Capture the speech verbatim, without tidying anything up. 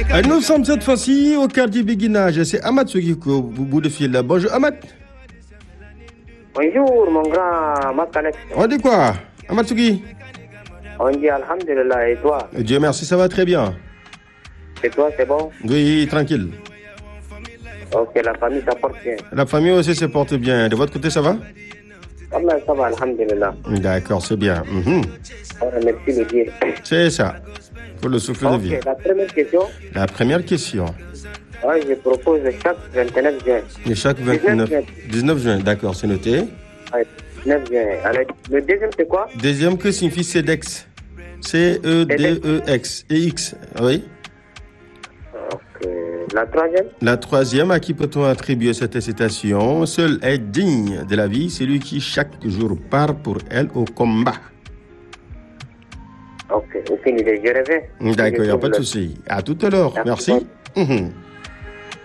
Et nous sommes cette fois-ci au quartier Béguinage. C'est Ahmad Sougui au bout de fil. Bonjour Ahmad. Bonjour mon grand Makalex. On dit quoi Ahmad Sougui? On dit Alhamdulillah, et toi? Dieu merci, ça va très bien. Et toi, c'est bon? Oui, tranquille. Ok, la famille, ça porte bien. La famille aussi se porte bien. De votre côté, ça va? Allah, ça va, Alhamdulillah. D'accord, c'est bien. Mm-hmm. On remercie le Dieu. C'est ça. Pour le souffle okay, de vie. La première question. La première question. Ouais, je propose chaque vingt-neuf juin. Et chaque vingt-neuf, dix-neuf juin, d'accord, c'est noté. Ouais, dix-neuf juin. Alors, le deuxième, c'est quoi? Deuxième, que signifie CEDEX? C E D E X. Et X, oui. Ok. La troisième? La troisième, à qui peut-on attribuer cette citation? Seul est digne de la vie celui qui chaque jour part pour elle au combat. Ok, aucune idée, je rêvais. D'accord, il n'y a pas de souci. À tout à l'heure. Merci. Merci.